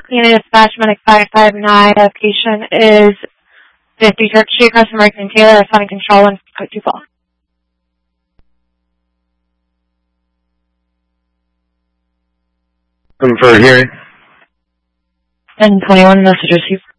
Canada Dispatch Medic 559. Location is 50 Church Street, across from American and Taylor. Sonic Control 1.24. Looking for a hearing. 1021, message received.